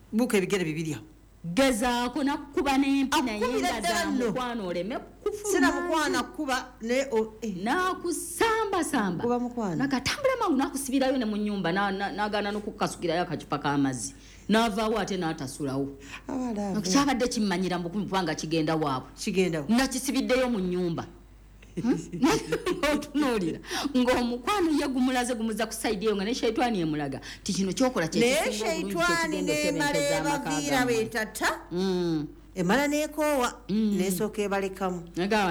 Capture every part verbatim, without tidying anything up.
buka ebigere bibiri gezaako nakuba n'empina yenga za mukwano oleme kufuna sina mukwana kuba ne nakusamba samba kuba mukwana nakatambula mangu nakusibirayo ne mu nyumba nagana nokukasukirayo akacupa k'amazzi navaawo ate n'atasulawo kyabadde kimmanyira mukubanga kigenda waabwe kigenda nakisibiddeyo mu nyumba otunuulira ng'omukwano ye gumulaze gumuza ku saidi eyo nga ne shaitani emulaga ti kino kyokola kyekigenda betata emala neekoowa nesooka ebalekamu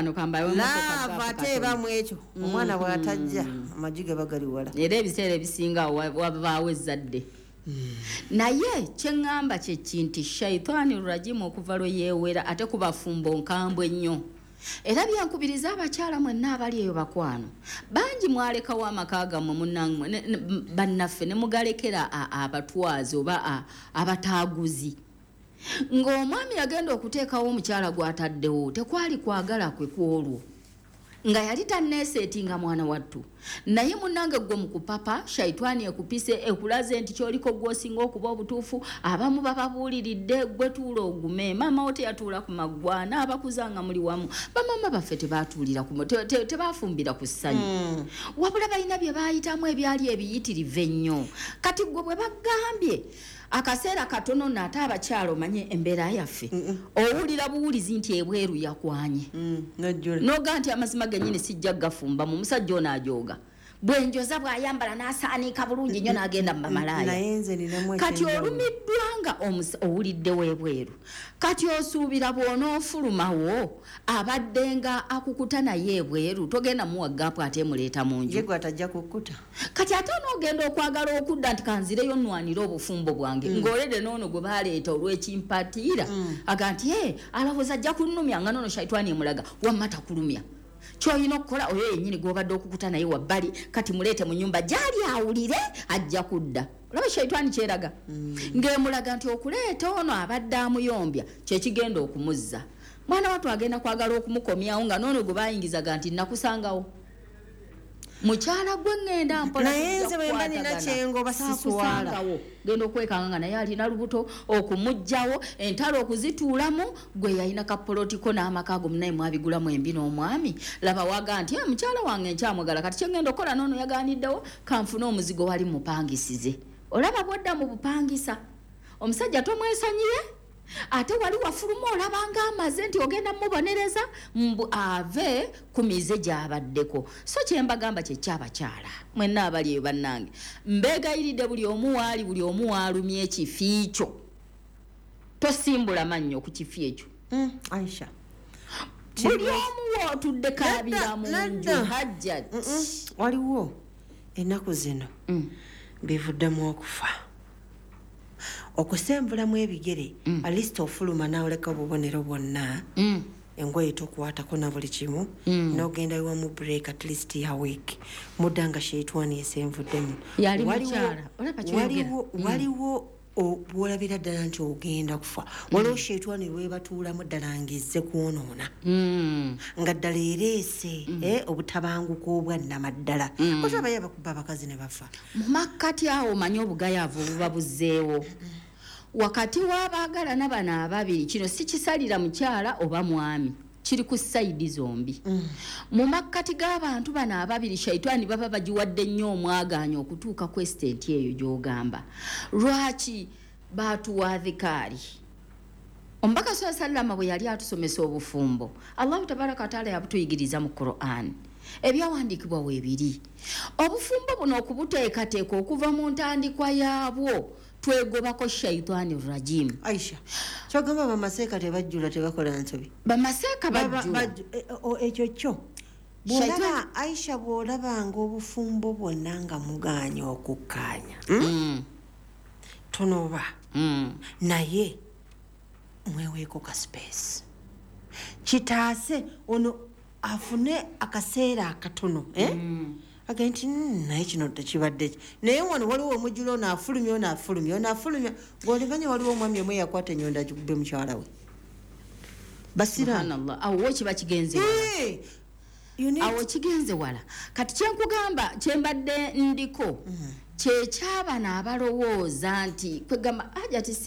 laava ate ebamu ekyo omwana bw'atajja amagi ge bagali wala era ebiseera ebisinga wabaawo ezzadde naye kyeŋŋamba kye kinti shaitani rurajimu okuva lwe yeewera ate kubafumbo nkambwe nnyo era byankubiriza abakyala mwenna abali eyo bakwano bangi mwalekawo amaka gammwe munnamwe bannaffe ne mugalekera abatwazi oba abataaguzi ng'omwami yagenda okuteekawo omukyala gw'ataddewo tekwali kwagala kwe kwolwo nga yali tanneeseetinga mwana wattu naye munnange gwe mukupapa shaitani ekupise ekulaze nti kyoliko gwosinga okuba obutuufu abamu bababuuliridde gwe tuula ogume maama wo teyatuula ku maggwana abakuzanga muli wamu bamama baffe tebatuulira tebafumbira ku ssanyu wabula balina bye baayitamu ebyali ebiyitirivu ennyo kati gwe bwe bagambye akaseera katono n'ate abakyalo manye embeera yaffe owulira buwulizi nti ebweru yakwanye noga nti amazima gennyini sijja gafumba mu musajja ono ajooga bwenjoza bw'ayambala n'asaanika bulungi nnyo n'agenda mu bamalaaya kati olumiddwa nga owulidde w'ebweru kati osuubira bw'onoofulumawo abadde nga akukuta naye ebweru togenda muwaggapu ate muleeta mu nju kati ate onoogenda okwagala okudda nti kanzireyo nnwanire obufumbo bwange ng'olede n'ono gwe baaleeta olw'ekimpatiira aga nti e alowooza ajja kunnumya nga n'ono shaitani emulaga wamma takulumya kyoyina okukola oyo yennyini gw'obadde okukuta naye wabbali kati muleete mu nyumba gyali awulire ajja kudda olaba shaitani kyeraga ng'emulaga nti okuleeta ono abadde amuyombya kyekigenda okumuzza mwana wattu agenda kwagala okumukomyawo nga n'ono gwe bayingizaga nti nakusangawo mukyala gwe ngenda mpola naye nze bwe mba nina kyengo basiswala genda okwekanga nga naye alina lubuto okumugjawo entalo okuzituulamu gwe yalina kapolotiko n'amaka ago munaye mwabigulamu embi n'omwami laba waga nti mukyala wange nkyamwagala kati kyengenda okola n'ono yaganiddewo kanfune omuzigo wali mupangisize olaba bwodda mu bupangisa omusajja tomwesanyire ate wali wafuluma olabanga amaze nti ogenda mubonereza mbu ave ku mize gy'abaddeko so kyembagamba kyekyabakyala mwenna abali eyo bannange mbeegayiridde buli omu waali buli omu waalumya ekifi kyo tosimbula mannyo ku kifi ekyo Aisha buli omu wootudde kaabira mu nju hajja waliwo ennaku zino bivuddemu okufa okusembulamu ebigere mm. at least ofuluma naoleka obubonero bwonna mm. engoye tokwatako na buli kimu mm. nogenda iwa mu break at least ya week mudanga shaitani esenvuddemu waliwo waliwo bwolabira ddala nti ogenda kufa waliwo shaitani lwebatuulamu ddala ngezze kwonoona nga ddala ereese obutabanguko obwannamaddala otaba yabakuba abakazi ne bafa mu makkati awo omanyi obugayaavu buba buzzeewo wakati w'abaagala n'abana ababiri kino si kisalira mukyala oba mwami kiri ku sayidi zombi mu makkati g'abantu bano ababiri shaitani baba bagiwadde nnyo omwagaanya okutuuka ku esitenti eyo gy'ogamba lwaki baatuwaadhikaari omubaka sa sallama bwe yali atusomesa obufumbo allahu tabaraka wataala yabutuyigiriza mu Qur'an ebyawandiikibwa weebiri obufumbo buno okubuteekateeka okuva mu ntandikwa yaabwo twegobako shaitani rajim Aisha kyogamba bamaseeka tebajjula tebakola nsobi bamaseeka bajjula ekyo kyo bwolaba Aisha bwolabanga obufumbo bwonna nga muganya okukkaanya tonoba naye mweweeko ka space kitaase ono afune akaseera akatono eh agenti naye kino tekibadde naye wano waliwo omujjulo naafulumya onaafulumya onaafulumya ng'olivanya waliwo omwami omwe yakwata ennyonda agikubbe mukyala we basiraanallah awo kiba kigenze wala awo kigenze wala kati kyenkugamba kyembadde ndiko kyekyabana abalowooza nti kwegamba ajati